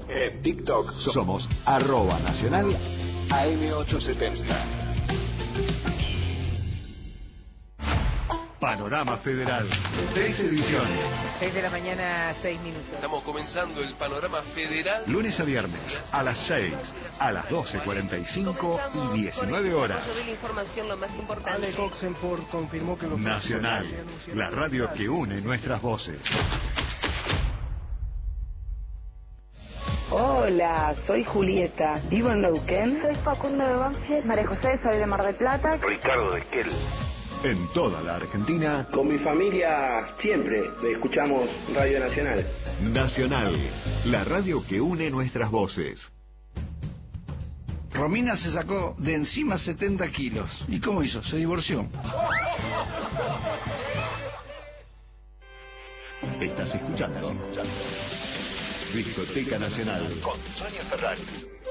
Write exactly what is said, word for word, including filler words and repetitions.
En TikTok somos arroba nacional A M ochocientos setenta. Panorama Federal, seis ediciones. seis de la mañana, seis minutos. Estamos comenzando el Panorama Federal. Lunes a viernes, a las seis, a las doce cuarenta y cinco y diecinueve horas. Yo vi la información, lo más importante. Ale Coxenport confirmó que los Nacional, la radio que une nuestras voces. Hola, soy Julieta, vivo en Neuquén. Soy Facundo de Banfield. María José, soy de Mar del Plata. Ricardo de Esquel. En toda la Argentina. Con mi familia siempre escuchamos Radio Nacional. Nacional, la radio que une nuestras voces. Romina se sacó de encima setenta kilos. ¿Y cómo hizo? Se divorció. Estás escuchando. Discoteca Nacional. Con Sonia Ferrari.